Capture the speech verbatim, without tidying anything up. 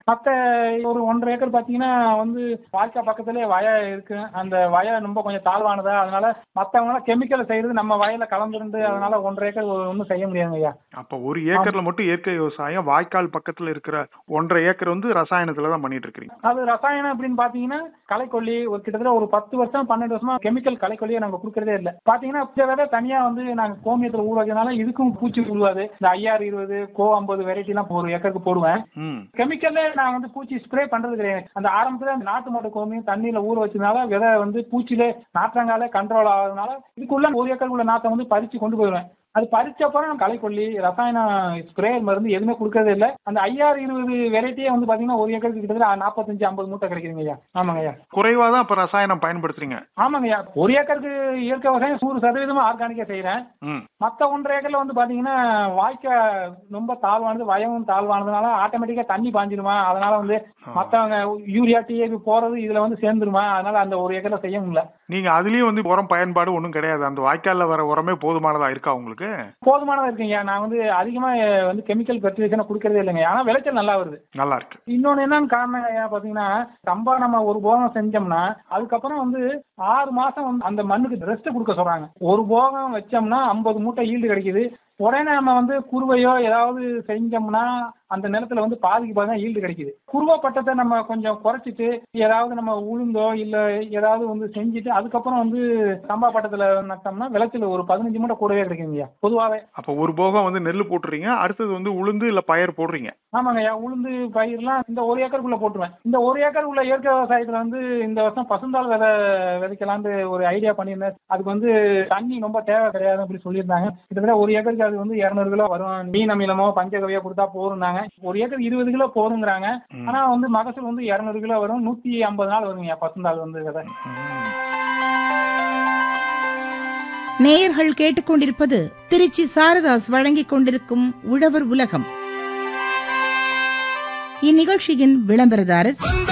மத்த ஒரு ஒன்றரை ஏக்கர் பாத்தீங்கன்னா வந்து வாய்க்கா பக்கத்திலே வய இருக்கு. அந்த வய ரொம்ப கொஞ்சம் தாழ்வானதா, அதனால மத்தவங்க கெமிக்கல் செய்யறது நம்ம வயல்ல கலந்துருந்து, அதனால ஒன்றரை ஏக்கர் ஒன்றும் செய்ய முடியாதுங்க ஐயா. அப்ப ஒரு ஏக்கர்ல மட்டும் இயற்கை விவசாயம், வாய்க்கால் பக்கத்துல இருக்கிற ஒன்றரை ஏக்கர் வந்து ரசாயனத்துல தான் பண்ணிட்டு இருக்கீங்க. அது ரசாயனம் அப்படின்னு பாத்தீங்கன்னா களைக்கொல்லி ஒரு கிட்டத்தட்ட ஒரு பத்து வருஷம் பன்னெண்டு வருஷமா கெமிக்கல் களைக்கொல்லியை நாங்க கொடுக்கறதே இல்லை. பாத்தீங்கன்னா விட தனியா வந்து நாங்க கோமியத்துல ஊற வைக்கிறதுனால இதுக்கும் பூச்சி உருவாது. இந்த ஐஆர் இருபது கோ ஐம்பது வெரைட்டி எல்லாம் ஒரு ஏக்கருக்கு போடுவேன். கெமிக்கல்ல நான் வந்து பூச்சி ஸ்ப்ரே பண்றது கிடையாது. அந்த ஆரம்பத்துல அந்த நாட்டு மாட்டு கோமியம் தண்ணியில ஊற வச்சதுனால விதை வந்து பூச்சியிலே நாற்றங்கால கண்ட்ரோல் ஆகுறதுனால இதுக்குள்ள ஒரு ஏக்கருக்குள்ள நாத்தை வந்து பறிச்சு கொண்டு போயிடுவேன். அது பறிச்சப்பறம் களைக்கொல்லி ரசாயன ஸ்ப்ரே மருந்து எதுவுமே கொடுக்கறதே இல்லை. அந்த ஐஆர் இருபது வெரைட்டியே வந்து பாத்தீங்கன்னா ஒரு ஏக்கருக்கு கிட்டத்தட்ட நாற்பத்தஞ்சு ஐம்பது மூட்டை கிடைக்குதுங்க ஐயா. ஆமாங்க ஐயா. குறைவா தான் இப்ப ரசாயனம் பயன்படுத்துறீங்க. ஆமாங்க ஐயா. ஒரு ஏக்கருக்கு இயற்கை விவசாயம் நூறு சதவீதமா ஆர்கானிக்கா செய்யறேன். மத்த ஒன்றரை ஏக்கர்ல வந்து பாத்தீங்கன்னா வாய்க்கா ரொம்ப தாழ்வானது, வயமும் தாழ்வானதுனால ஆட்டோமேட்டிக்கா தண்ணி பாஞ்சிருமா, அதனால வந்து மத்தவங்க யூரியா டிஏபி போறது இதுல வந்து சேர்ந்துருமா, அதனால அந்த ஒரு ஏக்கர்ல செய்ய முடியல. நீங்க அதுலயும் வந்து உரம் பயன்பாடு ஒன்றும் கிடையாது, அந்த வாய்க்கால்ல வர உரமே போதுமானதா இருக்கா உங்களுக்கு? போதுமானதா இருக்குங்க. நான் வந்து அதிகமா வந்து கெமிக்கல் ஃபெர்டிலைசர் கொடுக்கறதே இல்லைங்க. ஆனா விளைச்சல் நல்லா வருது. நல்லா இருக்கு. இன்னொன்னு என்னன்னு காரணம் பாத்தீங்கன்னா சம்பா நம்ம ஒரு போகம் செஞ்சோம்னா அதுக்கப்புறம் வந்து ஆறு மாசம் வந்து அந்த மண்ணுக்கு ரெஸ்ட் கொடுக்க சொல்றாங்க. ஒரு போகம் வச்சோம்னா ஐம்பது மூட்டை ஈல்டு கிடைக்குது. உடனே நம்ம வந்து குருவையோ ஏதாவது செஞ்சோம்னா அந்த நிலத்துல வந்து பாதிக்கு பாதி தான் ஈல்டு கிடைக்குது. குருவா பட்டத்தை நம்ம கொஞ்சம் குறைச்சிட்டு ஏதாவது நம்ம உளுந்தோ இல்ல ஏதாவது வந்து செஞ்சுட்டு அதுக்கப்புறம் வந்து சம்பா பட்டத்துல நட்டோம்னா விளைச்சல் ஒரு பதினஞ்சு மூட்டை கூடவே கிடைக்குங்க பொதுவாவே. அப்ப ஒரு போகம் வந்து நெல் போட்டுறீங்க, அடுத்தது வந்து உளுந்து இல்ல பயிர் போடுறீங்க? ஆமாங்க ஐயா. உளுந்து பயிர்லாம் இந்த ஒரு ஏக்கருக்குள்ள போட்டுருவேன். இந்த ஒரு ஏக்கர் உள்ள இயற்கை விவசாயத்துல வந்து இந்த வருஷம் பசுந்தாள் விதை விதைக்கலான்னு ஒரு ஐடியா பண்ணியிருந்தேன். அதுக்கு வந்து தண்ணி ரொம்ப தேவை கிடையாது அப்படி சொல்லியிருந்தாங்க. கிட்டத்தட்ட ஒரு ஏக்கருக்கு அது வந்து இருநூறு கிலோ வரும். மீன் அமிலமோ பஞ்சகவியோ கொடுத்தா போருந்தாங்க. ஒரு ஏக்கர் இருபது கிலோ போருங்கிறாங்க. ஆனா வந்து மகசூல் வந்து இருநூறு கிலோ வரும். நூத்தி ஐம்பது நாள் வருங்க பசுந்தாள் வந்து விதை. நேயர்கள் கேட்டுக்கொண்டிருப்பது திருச்சி சாரதாஸ் வழங்கிக் கொண்டிருக்கும் உழவர் உலகம். இந்நிகழ்ச்சியின் விளம்பரதாரர்